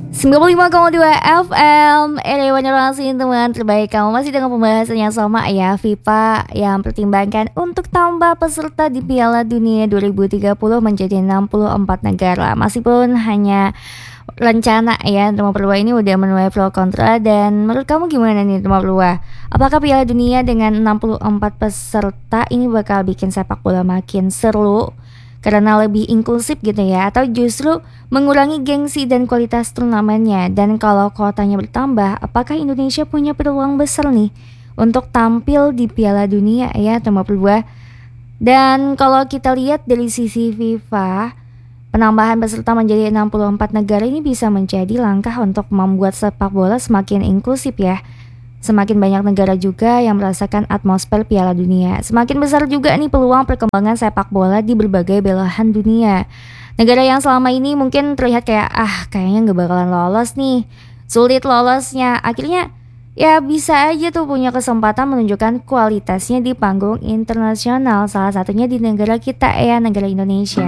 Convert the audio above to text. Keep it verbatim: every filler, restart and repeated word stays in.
sembilan puluh lima koma dua F M Area Generasi, teman terbaik. Kamu masih dengan pembahasan yang sama ya, FIFA yang pertimbangkan untuk tambah peserta di Piala Dunia dua ribu tiga puluh menjadi enam puluh empat negara. Meskipun hanya rencana ya, nomor dua ini udah menuai pro kontra. Dan menurut kamu gimana nih nomor dua? Apakah Piala Dunia dengan enam puluh empat peserta ini bakal bikin sepak bola makin seru karena lebih inklusif gitu ya, atau justru mengurangi gengsi dan kualitas turnamennya? Dan kalau kuotanya bertambah, apakah Indonesia punya peluang besar nih untuk tampil di Piala Dunia ya, nomor dua? Dan kalau kita lihat dari sisi FIFA, penambahan peserta menjadi enam puluh empat negara ini bisa menjadi langkah untuk membuat sepak bola semakin inklusif ya. Semakin banyak negara juga yang merasakan atmosfer Piala Dunia, semakin besar juga nih peluang perkembangan sepak bola di berbagai belahan dunia. Negara yang selama ini mungkin terlihat kayak ah kayaknya gak bakalan lolos nih, sulit lolosnya, akhirnya ya bisa aja tuh punya kesempatan menunjukkan kualitasnya di panggung internasional, salah satunya di negara kita ya, negara Indonesia.